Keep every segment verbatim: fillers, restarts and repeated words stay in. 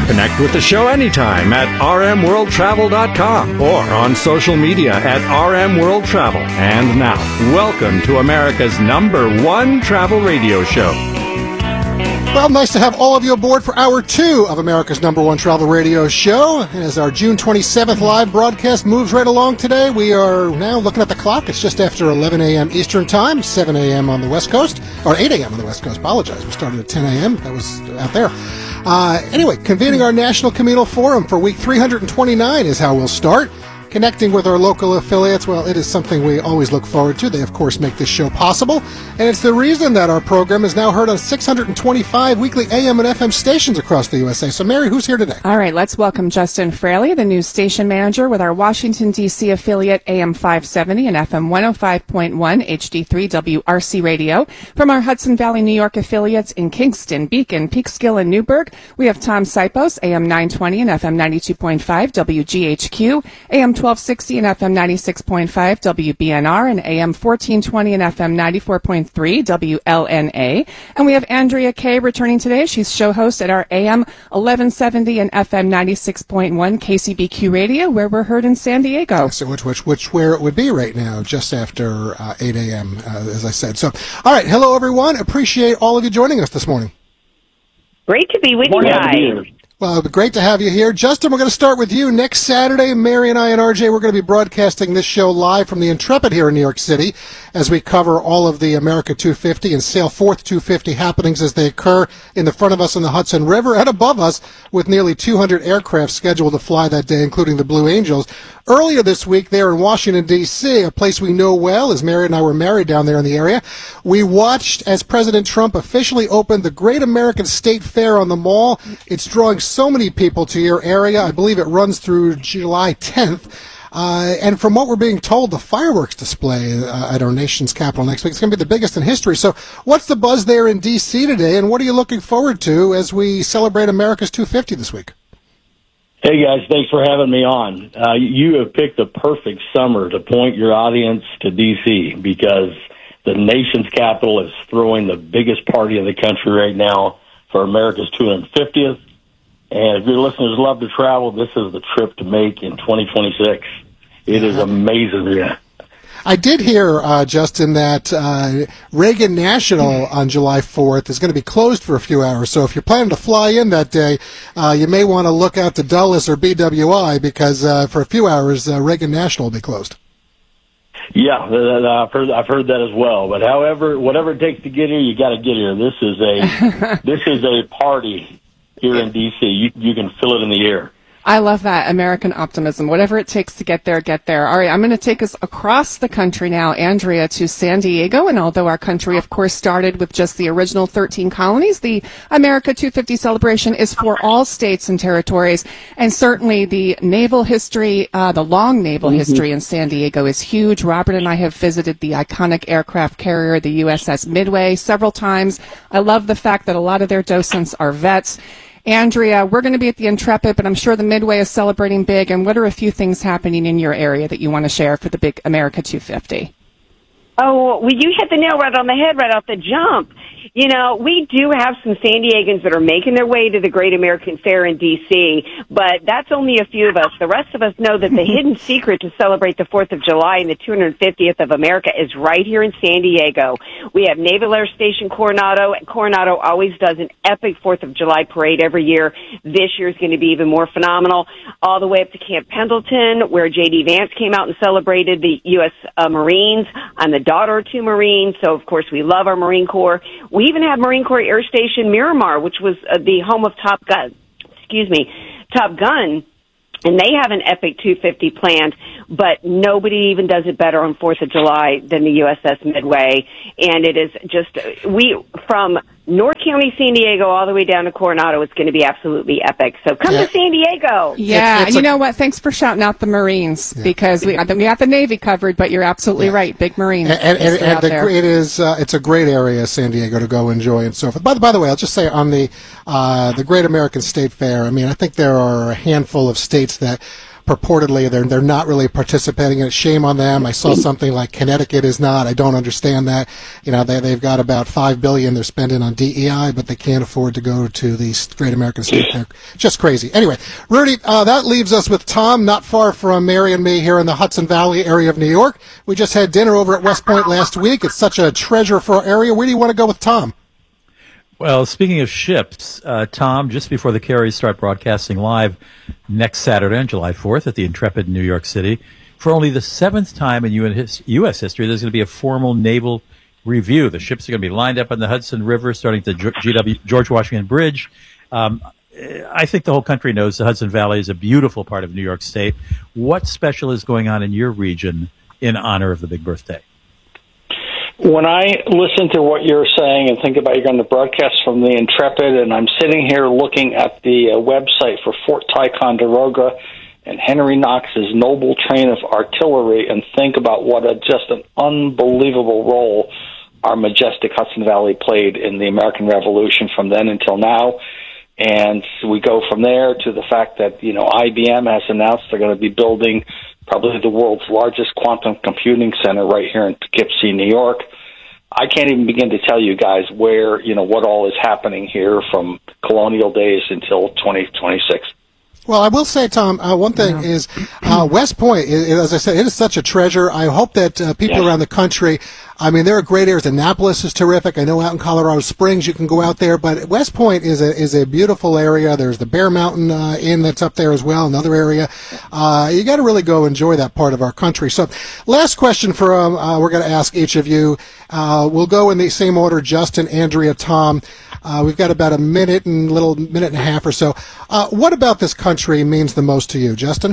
Connect with the show anytime at r m world travel dot com or on social media at R M World Travel. And now, welcome to America's number one travel radio show. Well, nice to have all of you aboard for hour two of America's number one travel radio show. As our June twenty-seventh live broadcast moves right along today, we are now looking at the clock. It's just after eleven a.m. Eastern Time, seven a.m. on the West Coast, or eight a.m. on the West Coast. Apologize. We started at ten a.m. That was out there. Uh, anyway, convening our National Communal Forum for week three hundred twenty-nine is how we'll start. Connecting with our local affiliates, well, it is something we always look forward to. They, of course, make this show possible. And it's the reason that our program is now heard on six hundred twenty-five weekly A M and F M stations across the U S A. So, Mary, who's here today? All right, let's welcome Justin Fraley, the new station manager with our Washington, D C affiliate A M five seventy and F M one oh five point one H D three W R C radio. From our Hudson Valley, New York affiliates in Kingston, Beacon, Peekskill, and Newburgh, we have Tom Sipos, A M nine twenty and F M ninety-two point five W G H Q, A M twelve sixty and F M ninety-six point five W B N R, and A M fourteen twenty and F M ninety-four point three W L N A. And we have Andrea Kay returning today. She's show host at our A M eleven seventy and F M ninety-six point one K C B Q radio, where we're heard in San Diego. So which, which, which, where it would be right now, just after uh, eight a.m., uh, as I said. So, all right, hello, everyone. Appreciate all of you joining us this morning. Great to be with you guys. Well, it'd be great to have you here. Justin, we're going to start with you. Next Saturday, Mary and I and R J, we're going to be broadcasting this show live from the Intrepid here in New York City as we cover all of the America two fifty and Sail Forth two fifty happenings as they occur in the front of us on the Hudson River and above us, with nearly two hundred aircraft scheduled to fly that day, including the Blue Angels. Earlier this week, there in Washington, D C, a place we know well, as Mary and I were married down there in the area, we watched as President Trump officially opened the Great American State Fair on the Mall. It's drawing so many people to your area. I believe it runs through July tenth. Uh, and from what we're being told, the fireworks display uh, at our nation's capital next week is going to be the biggest in history. So what's the buzz there in D C today, and what are you looking forward to as we celebrate America's two fifty this week? Hey, guys, thanks for having me on. Uh, you have picked the perfect summer to point your audience to D C because the nation's capital is throwing the biggest party in the country right now for America's two hundred fiftieth. And if your listeners love to travel, this is the trip to make in twenty twenty-six. It is amazing. Yeah. I did hear, uh, Justin, that uh, Reagan National on July fourth is going to be closed for a few hours. So if you're planning to fly in that day, uh, you may want to look out to Dulles or B W I because uh, for a few hours, uh, Reagan National will be closed. Yeah, I've heard I've heard that as well. But however, whatever it takes to get here, you got to get here. This is a this is a party here in D C. You you can feel it in the air. I love that American optimism. Whatever it takes to get there, get there. All right, I'm going to take us across the country now, Andrea, to San Diego. And although our country, of course, started with just the original thirteen colonies, the America two fifty celebration is for all states and territories. And certainly the naval history, uh, the long naval mm-hmm. history in San Diego is huge. Robert and I have visited the iconic aircraft carrier, the U S S Midway, several times. I love the fact that a lot of their docents are vets. Andrea, we're going to be at the Intrepid, but I'm sure the Midway is celebrating big. And what are a few things happening in your area that you want to share for the big America two fifty? Oh, well, you hit the nail right on the head right off the jump. You know, we do have some San Diegans that are making their way to the Great American Fair in D C, but that's only a few of us. The rest of us know that the hidden secret to celebrate the fourth of July and the two hundred fiftieth of America is right here in San Diego. We have Naval Air Station Coronado. Coronado always does an epic fourth of July parade every year. This year is going to be even more phenomenal. All the way up to Camp Pendleton, where J D. Vance came out and celebrated the U S Uh, Marines. I'm the daughter of two Marines, so of course we love our Marine Corps. We even have Marine Corps Air Station Miramar, which was uh, the home of Top Gun, excuse me, Top Gun, and they have an epic two fifty planned, but nobody even does it better on fourth of July than the U S S Midway, and it is just, we, from North County, San Diego, all the way down to Coronado, it's going to be absolutely epic. So come yeah. to San Diego. Yeah, it's, it's you a, know what? Thanks for shouting out the Marines yeah. because we we got the Navy covered, but you're absolutely yeah. right. Big Marines. And, and, and, and the, it is uh, it's a great area, San Diego, to go enjoy and so forth. By the by the way, I'll just say on the uh, the Great American State Fair. I mean, I think there are a handful of states that purportedly they're they're not really participating in it. Shame on them. I saw something like Connecticut is not. I don't understand that. You know, they they've got about five billion they're spending on D E I, but they can't afford to go to the Great American State Fair. Just crazy. Anyway, Rudy, uh, that leaves us with Tom, not far from Mary and me here in the Hudson Valley area of New York. We just had dinner over at West Point last week. It's such a treasure for our area. Where do you want to go with Tom? Well, speaking of ships, uh, Tom, just before the carriers start broadcasting live next Saturday on July fourth at the Intrepid in New York City, for only the seventh time in U S history, there's going to be a formal naval review. The ships are going to be lined up on the Hudson River, starting at the G W George Washington Bridge. Um, I think the whole country knows the Hudson Valley is a beautiful part of New York State. What special is going on in your region in honor of the big birthday? When I listen to what you're saying and think about you're going to broadcast from the Intrepid, and I'm sitting here looking at the uh, website for Fort Ticonderoga and Henry Knox's noble train of artillery, and think about what a just an unbelievable role our majestic Hudson Valley played in the American Revolution from then until now. And we go from there to the fact that, you know, I B M has announced they're going to be building probably the world's largest quantum computing center right here in Poughkeepsie, New York. I can't even begin to tell you guys where, you know, what all is happening here from colonial days until twenty twenty-six. Well, I will say, Tom, uh, one thing yeah. is uh, West Point, is, as I said, it is such a treasure. I hope that uh, people yeah. around the country, I mean, there are great areas. Annapolis is terrific. I know out in Colorado Springs you can go out there, but West Point is a is a beautiful area. There's the Bear Mountain uh, Inn that's up there as well, another area. Uh, you got to really go enjoy that part of our country. So last question for um, uh, we're going to ask each of you. Uh, we'll go in the same order, Justin, Andrea, Tom. Uh, we've got about a minute and little minute and a half or so. Uh, what about this country means the most to you, Justin?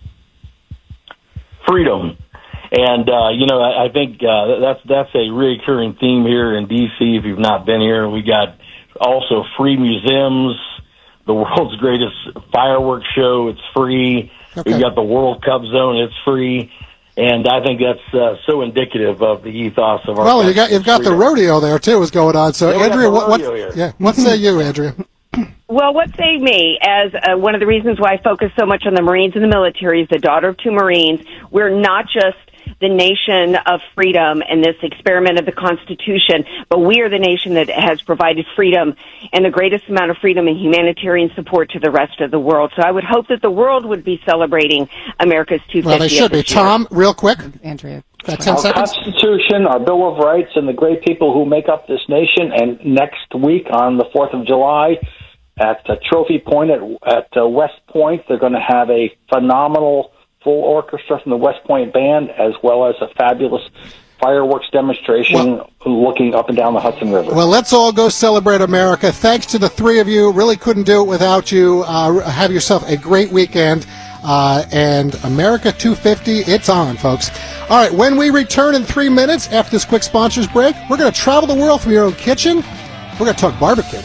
Freedom. And, uh, you know, I, I think uh, that's that's a recurring theme here in D C if you've not been here. We got also free museums, the world's greatest fireworks show, it's free. Okay. We've got the World Cup Zone, it's free. And I think that's uh, so indicative of the ethos of our. Well, you got you've got freedom. The rodeo there too is going on. So, yeah, Andrea, what, what yeah, what say you, Andrea? Well, what say me, as uh, one of the reasons why I focus so much on the Marines and the military, as the daughter of two Marines, we're not just the nation of freedom and this experiment of the Constitution, but we are the nation that has provided freedom and the greatest amount of freedom and humanitarian support to the rest of the world. So I would hope that the world would be celebrating America's two hundred fiftieth. Well, they should be. Tom, real quick. Andrea. Got ten our seconds. Constitution, our Bill of Rights, and the great people who make up this nation. And next week on the fourth of July at uh, Trophy Point at, at uh, West Point, they're going to have a phenomenal full orchestra from the West Point Band, as well as a fabulous fireworks demonstration well, looking up and down the Hudson River. Well, let's all go celebrate America. Thanks to the three of you. Really couldn't do it without you. Uh, have yourself a great weekend. Uh, and America two fifty, it's on, folks. All right, when we return in three minutes after this quick sponsors break, we're going to travel the world from your own kitchen. We're going to talk barbecue.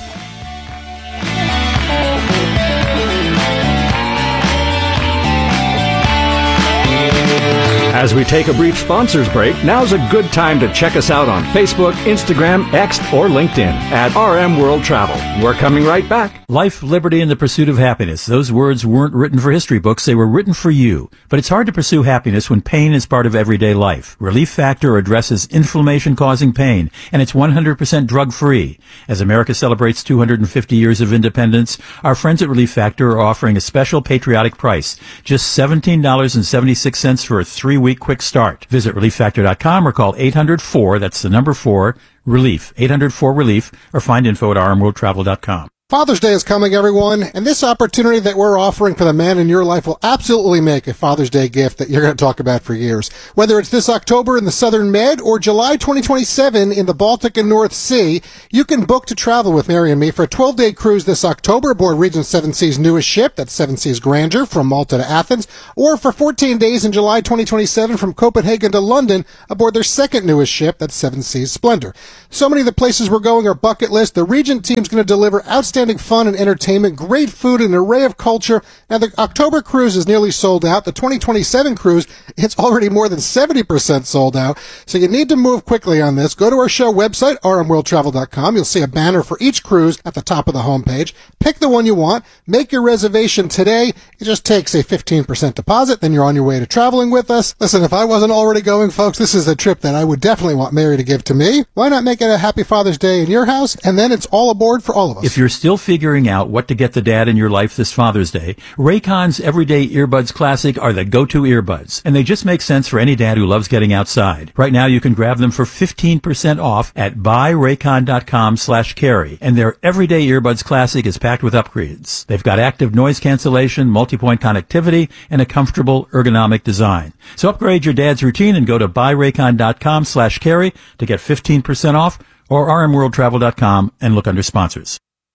As we take a brief sponsors break, now's a good time to check us out on Facebook, Instagram, X, or LinkedIn at R M World Travel. We're coming right back. Life, liberty, and the pursuit of happiness. Those words weren't written for history books. They were written for you. But it's hard to pursue happiness when pain is part of everyday life. Relief Factor addresses inflammation-causing pain, and it's one hundred percent drug-free. As America celebrates two hundred fifty years of independence, our friends at Relief Factor are offering a special patriotic price, just seventeen dollars and seventy-six cents for a three-week quick start. Visit relief factor dot com or call eight hundred four, that's the number four, relief, eight hundred four relief, or find info at r m world travel dot com. Father's Day is coming, everyone, and this opportunity that we're offering for the man in your life will absolutely make a Father's Day gift that you're going to talk about for years. Whether it's this October in the Southern Med or July twenty twenty-seven in the Baltic and North Sea, you can book to travel with Mary and me for a twelve-day cruise this October aboard Regent Seven Seas' newest ship, that's Seven Seas Grandeur, from Malta to Athens, or for fourteen days in July twenty twenty-seven from Copenhagen to London aboard their second newest ship, that's Seven Seas Splendor. So many of the places we're going are bucket list. The Regent team's going to deliver outstanding outstanding fun and entertainment, great food, and an array of culture. Now, the October cruise is nearly sold out. The twenty twenty-seven cruise, it's already more than seventy percent sold out. So you need to move quickly on this. Go to our show website, r m world travel dot com. You'll see a banner for each cruise at the top of the homepage. Pick the one you want. Make your reservation today. It just takes a fifteen percent deposit. Then you're on your way to traveling with us. Listen, if I wasn't already going, folks, this is a trip that I would definitely want Mary to give to me. Why not make it a happy Father's Day in your house? And then it's all aboard for all of us. If you're still figuring out what to get the dad in your life this Father's Day, Raycon's Everyday Earbuds Classic are the go-to earbuds. And they just make sense for any dad who loves getting outside. Right now, you can grab them for fifteen percent off at buy raycon dot com slash carry. And their Everyday Earbuds Classic is packed with upgrades. They've got active noise cancellation, multi-point connectivity, and a comfortable ergonomic design. So upgrade your dad's routine and go to buy raycon dot com slash carry to get fifteen percent off, or r m world travel dot com and look under sponsors.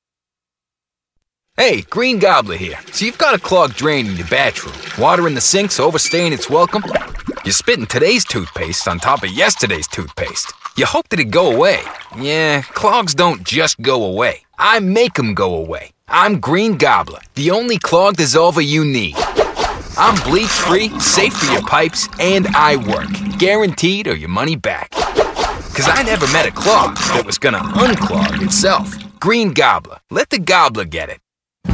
Hey, Green Gobbler here. So you've got a clogged drain in your bathroom. Water in the sink's overstaying its welcome. You're spitting today's toothpaste on top of yesterday's toothpaste. You hope that it go away. Yeah, clogs don't just go away. I make them go away. I'm Green Gobbler, the only clog dissolver you need. I'm bleach-free, safe for your pipes, and I work. Guaranteed or your money back. Because I never met a clog that was gonna unclog itself. Green Gobbler. Let the gobbler get it.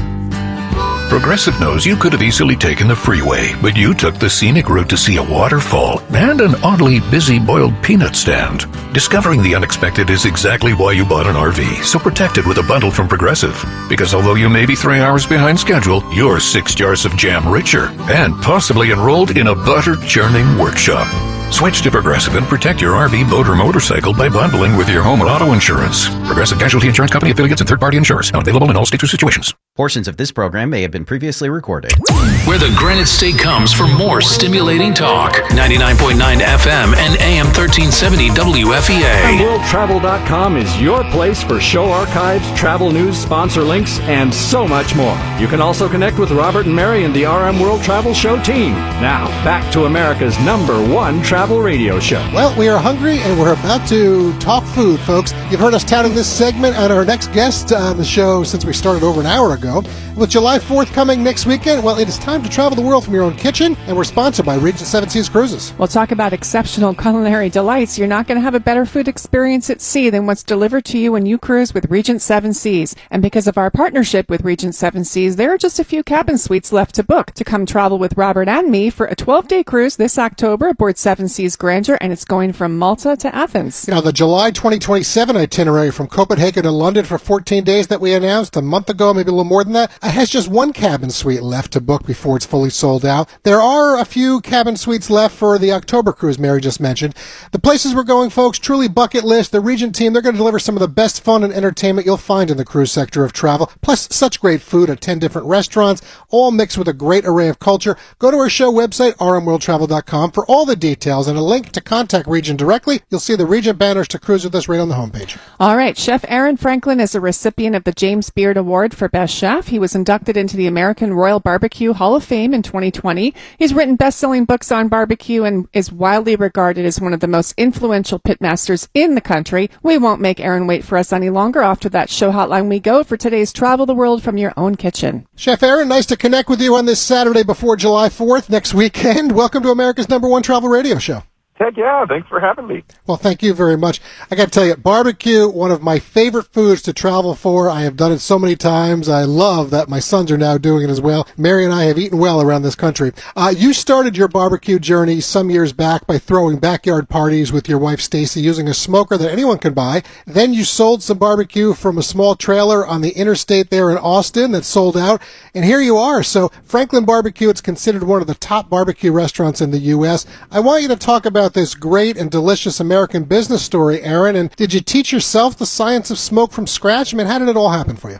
Progressive knows you could have easily taken the freeway, but you took the scenic route to see a waterfall and an oddly busy boiled peanut stand. Discovering the unexpected is exactly why you bought an R V, so protect it with a bundle from Progressive. Because although you may be three hours behind schedule, you're six jars of jam richer and possibly enrolled in a butter-churning workshop. Switch to Progressive and protect your R V, boat, or motorcycle by bundling with your home and auto insurance. Progressive Casualty Insurance Company affiliates and third-party insurers. Not available in all states or situations. Portions of this program may have been previously recorded. Where the Granite State comes for more stimulating talk. ninety-nine point nine F M and A M thirteen seventy W F E A. world travel dot com is your place for show archives, travel news, sponsor links, and so much more. You can also connect with Robert and Mary and the R M World Travel Show team. Now, back to America's number one travel radio show. Well, we are hungry and we're about to talk food, folks. You've heard us touting this segment and our next guest on the show since we started over an hour ago. With July fourth coming next weekend, well, it is time to travel the world from your own kitchen, and we're sponsored by Regent Seven Seas Cruises. We'll talk about exceptional culinary delights. You're not going to have a better food experience at sea than what's delivered to you when you cruise with Regent Seven Seas. And because of our partnership with Regent Seven Seas, there are just a few cabin suites left to book to come travel with Robert and me for a twelve-day cruise this October aboard Seven Seas Grandeur, and it's going from Malta to Athens. You know, the July twenty twenty-seven itinerary from Copenhagen to London for fourteen days that we announced a month ago, maybe a little more than that, it has just one cabin suite left to book before it's fully sold out. There are a few cabin suites left for the October cruise Mary just mentioned. The places we're going, folks, truly bucket list. The Regent team, they're going to deliver some of the best fun and entertainment you'll find in the cruise sector of travel, plus such great food at ten different restaurants, all mixed with a great array of culture. Go to our show website, r m world travel dot com, for all the details and a link to contact Regent directly. You'll see the Regent banners to cruise with us right on the homepage. All right, Chef Aaron Franklin is a recipient of the James Beard Award for Best Chef. He was inducted into the American Royal Barbecue Hall of Fame in twenty twenty. He's written best-selling books on barbecue and is widely regarded as one of the most influential pitmasters in the country. We won't make Aaron wait for us any longer. Off to that show hotline we go for today's Travel the World from Your Own Kitchen. Chef Aaron, nice to connect with you on this Saturday before July fourth, next weekend. Welcome to America's number one travel radio show. Heck yeah, thanks for having me. Well, thank you very much. I got to tell you, barbecue, one of my favorite foods to travel for. I have done it so many times. I love that my sons are now doing it as well. Mary and I have eaten well around this country. Uh, you started your barbecue journey some years back by throwing backyard parties with your wife, Stacy, using a smoker that anyone can buy. Then you sold some barbecue from a small trailer on the interstate there in Austin that sold out. And here you are. So Franklin Barbecue, it's considered one of the top barbecue restaurants in the U S. I want you to talk about this great and delicious American business story, Aaron. And did you teach yourself the science of smoke from scratch? I mean, how did it all happen for you?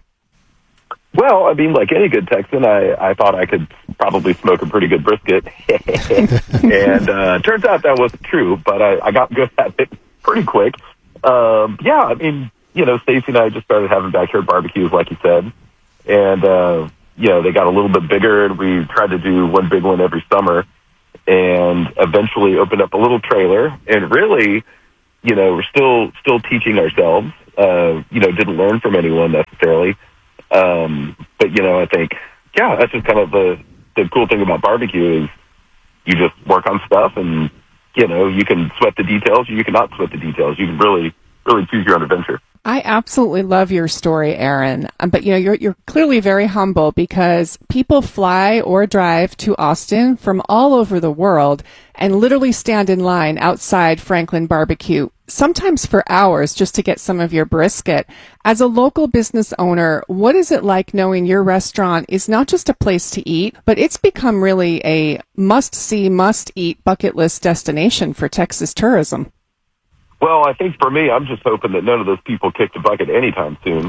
Well, I mean, like any good Texan, I, I thought I could probably smoke a pretty good brisket. and uh turns out that wasn't true, but I, I got good at it pretty quick. Um, yeah, I mean, you know, Stacy and I just started having backyard barbecues, like you said. And, uh, you know, they got a little bit bigger, and we tried to do one big one every summer. And eventually opened up a little trailer, and really, you know, we're still still teaching ourselves. Uh, you know, didn't learn from anyone necessarily. Um, but, you know, I think, yeah, that's just kind of the, the cool thing about barbecue is you just work on stuff and, you know, you can sweat the details or you cannot sweat the details. You can really, really choose your own adventure. I absolutely love your story, Aaron. Um, but, you know, you're you're clearly very humble because people fly or drive to Austin from all over the world and literally stand in line outside Franklin Barbecue, sometimes for hours just to get some of your brisket. As a local business owner, what is it like knowing your restaurant is not just a place to eat, but it's become really a must-see, must-eat bucket list destination for Texas tourism? Well, I think for me, I'm just hoping that none of those people kick the bucket anytime soon.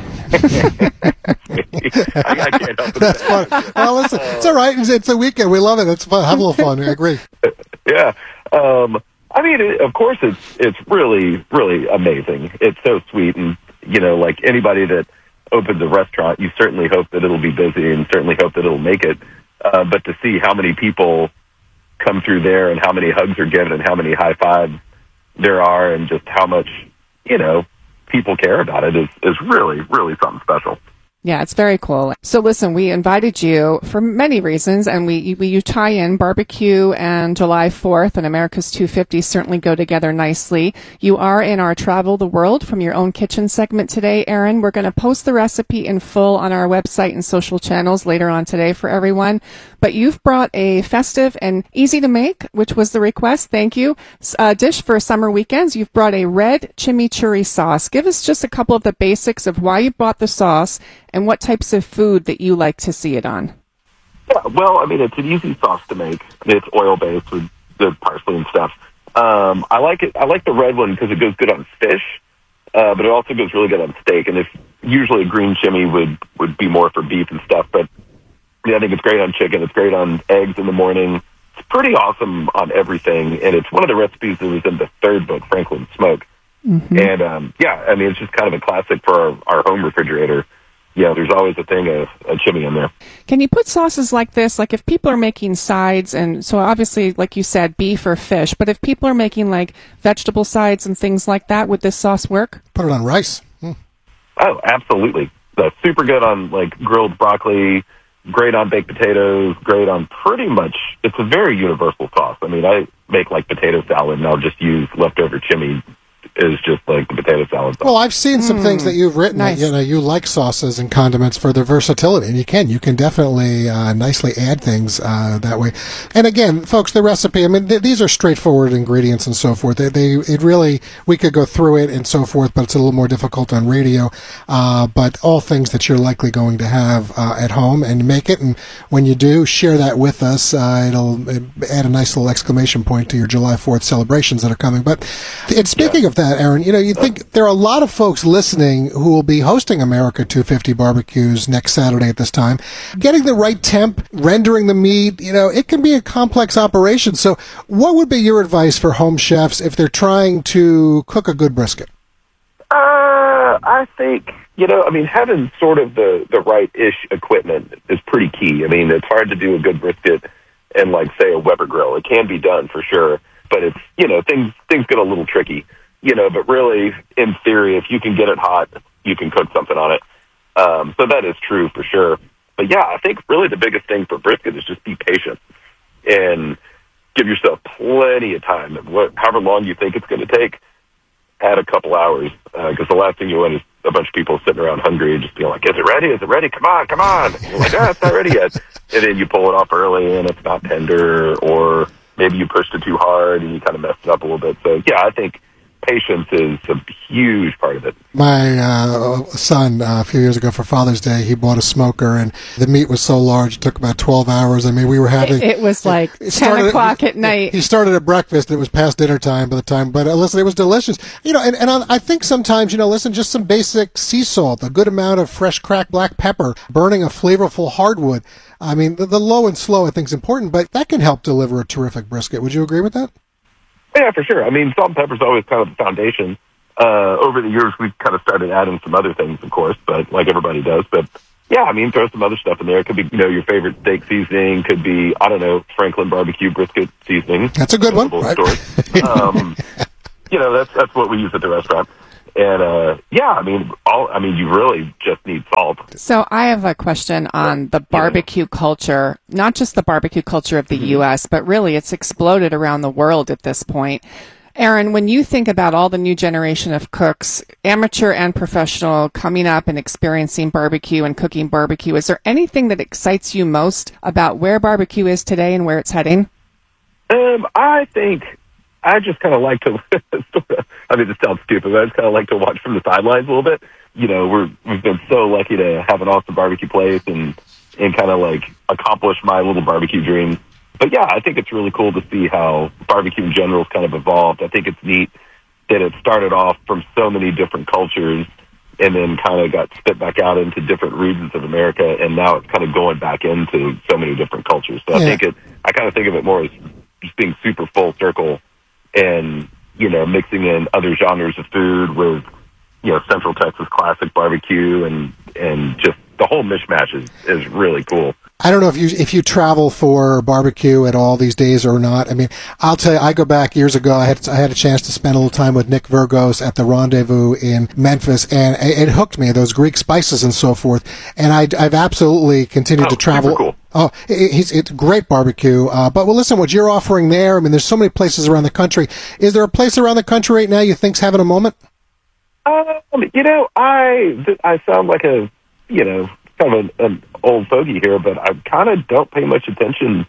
I, I can't help it. That's fun. Well, listen, it's all right. It's, it's a weekend. We love it. It's fun. Have a little fun. I agree. Yeah. Um, I mean, it, of course, it's it's really, really amazing. It's so sweet. And, you know, like anybody that opens a restaurant, you certainly hope that it'll be busy and certainly hope that it'll make it. Uh, but to see how many people come through there and how many hugs are given and how many high fives there are and just how much, you know, people care about it is, is really, really something special. Yeah, it's very cool. So listen, we invited you for many reasons, and we, we you tie in barbecue and July fourth and America's two fifty certainly go together nicely. You are in our Travel the World from Your Own Kitchen segment today, Aaron. We're going to post the recipe in full on our website and social channels later on today for everyone. But you've brought a festive and easy to make, which was the request, thank you, uh, dish for summer weekends. You've brought a red chimichurri sauce. Give us just a couple of the basics of why you bought the sauce and what types of food that you like to see it on. Yeah, well, I mean, it's an easy sauce to make. It's oil-based with the parsley and stuff. Um, I like it. I like the red one because it goes good on fish, uh, but it also goes really good on steak. And if usually a green chimney would, would be more for beef and stuff, but yeah, I think it's great on chicken. It's great on eggs in the morning. It's pretty awesome on everything, and it's one of the recipes that was in the third book, Franklin Smoke. Mm-hmm. And um, yeah, I mean, it's just kind of a classic for our, our home refrigerator. Yeah, there's always a thing of a chimney in there. Can you put sauces like this, like if people are making sides, and so obviously, like you said, beef or fish, but if people are making like vegetable sides and things like that, would this sauce work? Put it on rice. Mm. Oh, absolutely. That's super good on like grilled broccoli, great on baked potatoes, great on pretty much, it's a very universal sauce. I mean, I make like potato salad and I'll just use leftover chimney is just like the potato salad sauce. Well, I've seen some mm, things that you've written nice. that, you know, you like sauces and condiments for their versatility, and you can. You can definitely uh, nicely add things uh, that way. And again, folks, the recipe, I mean, th- these are straightforward ingredients and so forth. They, they, it really, we could go through it and so forth, but it's a little more difficult on radio. Uh, but all things that you're likely going to have uh, at home, and make it. And when you do, share that with us. Uh, it'll add a nice little exclamation point to your July fourth celebrations that are coming. But and speaking yeah. of that, Aaron, you know, you think there are a lot of folks listening who will be hosting America two fifty barbecues next Saturday at this time. Getting the right temp, rendering the meat, you know, it can be a complex operation. So what would be your advice for home chefs if they're trying to cook a good brisket? Uh, I think, you know, I mean, having sort of the, the right-ish equipment is pretty key. I mean, it's hard to do a good brisket in, like, say, a Weber grill. It can be done for sure, but it's, you know, things things get a little tricky. You know, but really, in theory, if you can get it hot, you can cook something on it. Um, so that is true for sure. But yeah, I think really the biggest thing for brisket is just be patient and give yourself plenty of time. What, however long you think it's going to take, add a couple hours. Because uh, the last thing you want is a bunch of people sitting around hungry and just being like, is it ready? Is it ready? Come on, come on. And you're like, ah, it's not ready yet. And then you pull it off early and it's not tender, or maybe you pushed it too hard and you kind of messed it up a little bit. So yeah, I think patience is a huge part of it. My uh, son, uh, a few years ago for Father's Day, he bought a smoker, and the meat was so large, it took about twelve hours. I mean, we were having... It, it was like it ten o'clock at night. He started at breakfast, and it was past dinner time by the time, but uh, listen, it was delicious. You know, and, and I think sometimes, you know, listen, just some basic sea salt, a good amount of fresh cracked black pepper, burning a flavorful hardwood. I mean, the, the low and slow, I think, is important, but that can help deliver a terrific brisket. Would you agree with that? Yeah, for sure. I mean, salt and pepper is always kind of the foundation. Uh, over the years, we've kind of started adding some other things, of course, but like everybody does. But yeah, I mean, throw some other stuff in there. It could be, you know, your favorite steak seasoning. Could be, I don't know, Franklin barbecue brisket seasoning. That's a good one, right? um, you know, that's that's what we use at the restaurant. And, uh, yeah, I mean, all, I mean, you really just need salt. So I have a question on the barbecue culture, not just the barbecue culture of the mm-hmm. U S, but really it's exploded around the world at this point. Aaron, when you think about all the new generation of cooks, amateur and professional, coming up and experiencing barbecue and cooking barbecue, is there anything that excites you most about where barbecue is today and where it's heading? Um, I think I just kind of like to, I mean, this sounds stupid, but I just kind of like to watch from the sidelines a little bit. You know, we're, we've been so lucky to have an awesome barbecue place and, and kind of like accomplish my little barbecue dream. But yeah, I think it's really cool to see how barbecue in general has kind of evolved. I think it's neat that it started off from so many different cultures and then kind of got spit back out into different regions of America, and now it's kind of going back into so many different cultures. So yeah. I think it, I kind of think of it more as just being super full circle and, you know, mixing in other genres of food with, you know, Central Texas classic barbecue and, and just the whole mishmash is, is really cool. I don't know if you if you travel for barbecue at all these days or not. I mean, I'll tell you, I go back years ago. I had I had a chance to spend a little time with Nick Virgos at the Rendezvous in Memphis, and it, it hooked me, those Greek spices and so forth. And I, I've absolutely continued oh, to travel. Super cool. Oh, it, it's, it's great barbecue. Uh, but well, listen, what you're offering there, I mean, there's so many places around the country. Is there a place around the country right now you think's having a moment? Um, you know, I I sound like a, you know, kind of an, an old fogey here, but I kind of don't pay much attention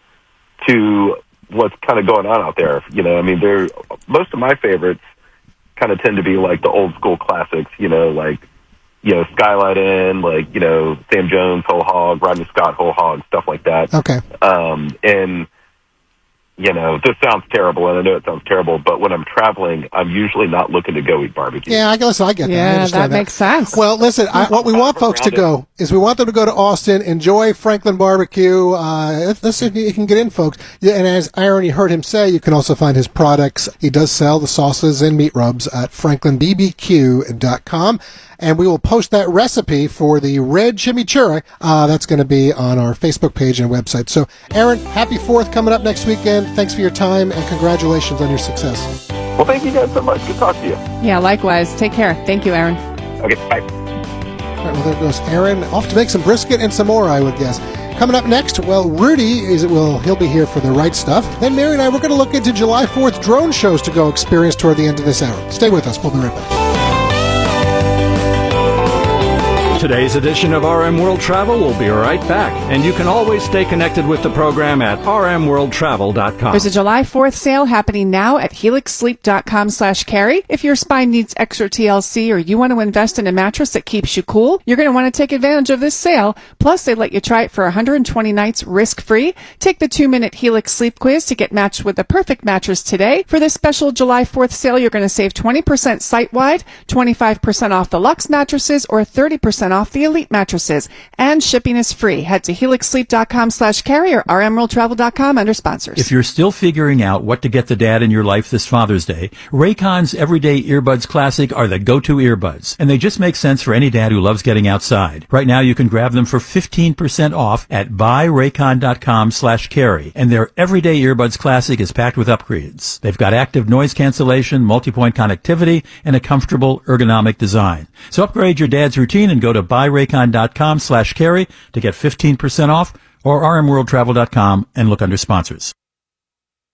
to what's kind of going on out there. You know, I mean, they're, most of my favorites kind of tend to be like the old school classics, you know, like, you know, Skylight Inn, like, you know, Sam Jones, Whole Hog, Rodney Scott, Whole Hog, stuff like that. Okay. Um, and, you know, this sounds terrible, and I know it sounds terrible, but when I'm traveling, I'm usually not looking to go eat barbecue. Yeah, I guess I get that. Yeah, I understand that, that makes sense. Well, listen, I, what we want folks to go is we want them to go to Austin, enjoy Franklin Barbecue. Uh, if, this, if you can get in, folks. Yeah, and as Aaron, you heard him say, you can also find his products. He does sell the sauces and meat rubs at franklin b b q dot com. And we will post that recipe for the red chimichurri. Uh, that's going to be on our Facebook page and website. So, Aaron, happy fourth coming up next weekend. Thanks for your time, and congratulations on your success. Well, thank you guys so much. Good talk to you. Yeah, likewise. Take care. Thank you, Aaron. Okay, bye. All right, well, there goes Aaron. Off to make some brisket and some more, I would guess. Coming up next, well, Rudy, is well, he'll be here for the right stuff. Then Mary and I, we're going to look into July fourth drone shows to go experience toward the end of this hour. Stay with us. We'll be right back. Today's edition of R M World Travel will be right back, and you can always stay connected with the program at r m world travel dot com. There's a July fourth sale happening now at helix sleep dot com slash carry. If your spine needs extra T L C or you want to invest in a mattress that keeps you cool, you're going to want to take advantage of this sale. Plus, they let you try it for one hundred twenty nights risk-free. Take the two-minute Helix Sleep Quiz to get matched with the perfect mattress today. For this special July fourth sale, you're going to save twenty percent site-wide, twenty-five percent off the Luxe mattresses, or thirty percent off the Elite mattresses, and shipping is free. Head to helix sleep dot com slash carry or r m world travel dot com under sponsors. If you're still figuring out what to get the dad in your life this Father's Day, Raycon's Everyday Earbuds Classic are the go-to earbuds, and they just make sense for any dad who loves getting outside. Right now, you can grab them for fifteen percent off at buy raycon dot com slash carry, and their Everyday Earbuds Classic is packed with upgrades. They've got active noise cancellation, multi-point connectivity, and a comfortable ergonomic design. So upgrade your dad's routine and go to buy raycon dot com slash carry to get fifteen percent off, or r m world travel dot com and look under sponsors.